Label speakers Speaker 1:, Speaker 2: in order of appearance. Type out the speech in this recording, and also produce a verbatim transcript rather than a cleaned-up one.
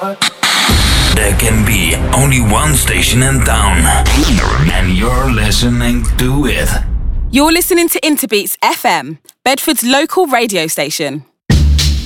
Speaker 1: There can be only one station in town, and you're listening to it.
Speaker 2: You're listening to Interbeats F M, Bedford's local radio station.